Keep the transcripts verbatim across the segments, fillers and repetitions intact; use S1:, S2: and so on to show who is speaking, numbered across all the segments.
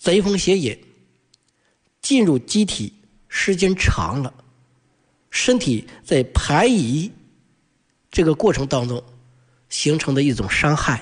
S1: 贼风邪淫进入机体时间长了，身体在排遗这个过程当中形成的一种伤害。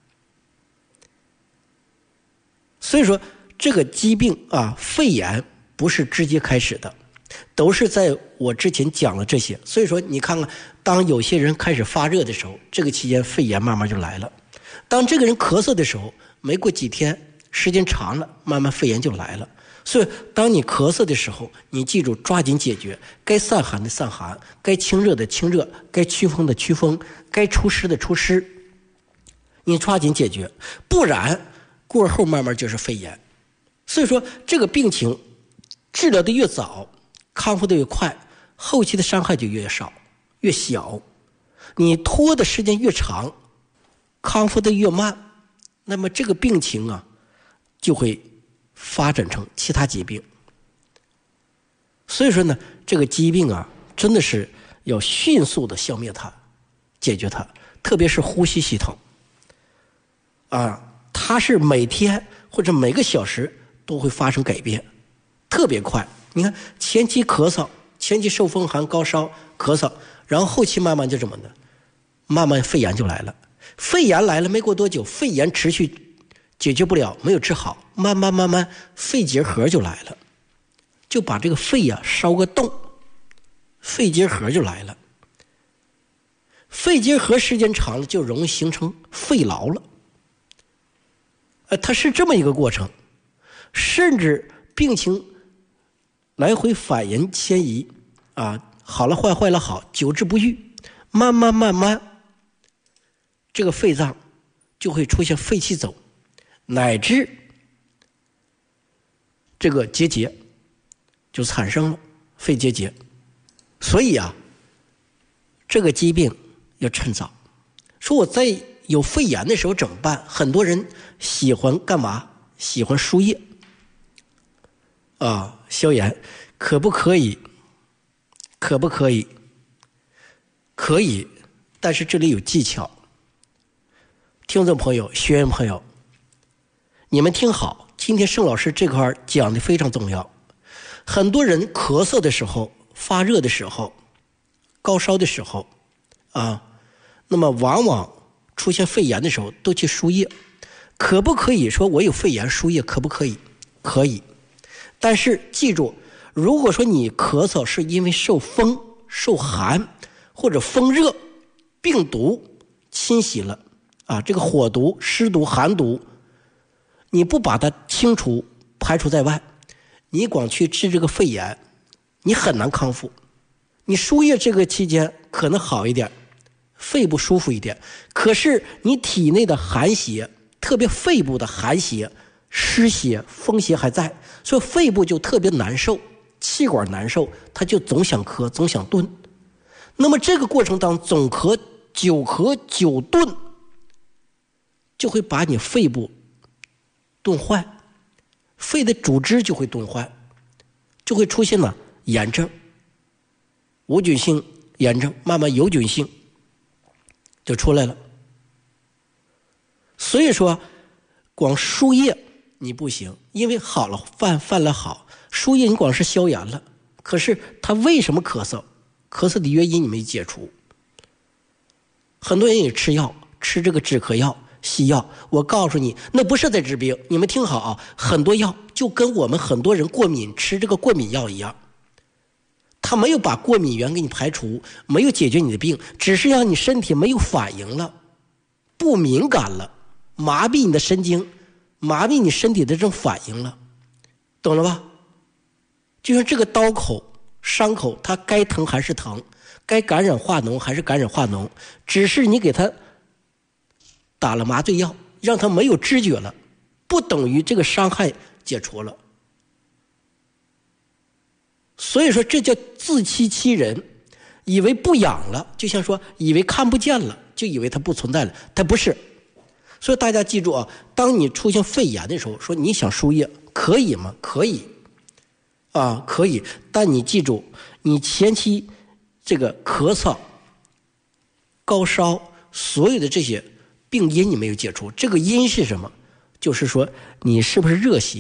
S1: 所以说这个疾病啊，肺炎不是直接开始的，都是在我之前讲了这些。所以说你看看，当有些人开始发热的时候，这个期间肺炎慢慢就来了。当这个人咳嗽的时候，没过几天时间长了，慢慢肺炎就来了。所以当你咳嗽的时候，你记住抓紧解决，该散寒的散寒，该清热的清热，该祛风的祛风，该除湿的除湿，你抓紧解决，不然过后慢慢就是肺炎。所以说这个病情治疗的越早，康复的越快，后期的伤害就越少越小。你拖的时间越长，康复的越慢，那么这个病情啊就会发展成其他疾病。所以说呢，这个疾病啊真的是要迅速的消灭它，解决它，特别是呼吸系统啊，它是每天或者每个小时都会发生改变，特别快。你看前期咳嗽，前期受风寒高烧咳嗽，然后后期慢慢就怎么呢？慢慢肺炎就来了。肺炎来了没过多久，肺炎持续解决不了，没有治好，慢慢慢慢肺结核就来了，就把这个肺呀、啊、烧个洞，肺结核就来了。肺结核时间长了就容易形成肺痨了，呃，它是这么一个过程。甚至病情来回反应迁移啊，好了坏坏了好，久治不愈，慢慢慢慢这个肺脏就会出现肺气走，乃至这个结节就产生了肺结节。所以啊，这个疾病要趁早。说我在有肺炎的时候怎么办？很多人喜欢干嘛？喜欢输液啊，消炎。可不可以？可不可以？可以，但是这里有技巧。听众朋友、学员朋友，你们听好，今天盛老师这块讲的非常重要。很多人咳嗽的时候、发热的时候、高烧的时候啊，那么往往出现肺炎的时候都去输液。可不可以说我有肺炎输液？可不可以？可以。但是记住，如果说你咳嗽是因为受风、受寒或者风热病毒侵袭了啊，这个火毒、湿毒、寒毒，你不把它清除排除在外，你光去治这个肺炎，你很难康复。你输液这个期间可能好一点，肺部舒服一点，可是你体内的寒邪，特别肺部的寒邪、湿邪、风邪还在，所以肺部就特别难受，气管难受，他就总想咳，总想顿。那么这个过程当中总咳、久咳、久顿，就会把你肺部顿坏，肺的组织就会顿坏，就会出现了炎症，无菌性炎症，慢慢有菌性就出来了。所以说光输液你不行，因为好了犯犯了好，输液你光是消炎了，可是他为什么咳嗽？咳嗽的原因你没解除。很多人也吃药，吃这个止咳药、西药，我告诉你那不是在治病。你们听好啊，很多药就跟我们很多人过敏吃这个过敏药一样，他没有把过敏源给你排除，没有解决你的病，只是让你身体没有反应了，不敏感了，麻痹你的神经，麻痹你身体的这种反应了，懂了吧？就像这个刀口伤口，它该疼还是疼，该感染化脓还是感染化脓，只是你给它打了麻醉药，让它没有知觉了，不等于这个伤害解除了。所以说这叫自欺欺人，以为不痒了，就像说以为看不见了，就以为它不存在了，它不是。所以大家记住啊，当你出现肺炎的时候，说你想输液可以吗？可以啊，可以，但你记住，你前期这个咳嗽、高烧，所有的这些病因你没有解除，这个因是什么？就是说你是不是热邪？